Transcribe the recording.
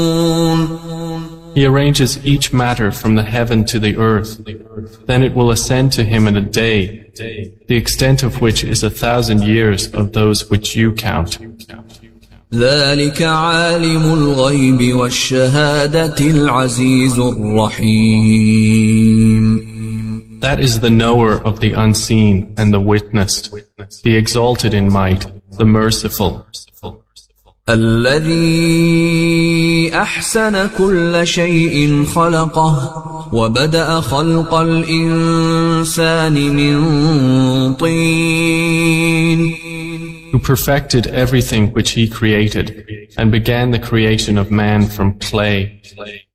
He arranges each matter from the heaven to the earth. Then it will ascend to him in a day, the extent of which is 1,000 years of those which you count. ذلك عالم الغيب والشهادة العزيز الرحيم. That is the knower of the unseen and the witnessed, the exalted in might, the merciful. الذي أحسن كل شيء خلقه وبدأ خلق الإنسان من طين. Who perfected everything which he created and began the creation of man from clay.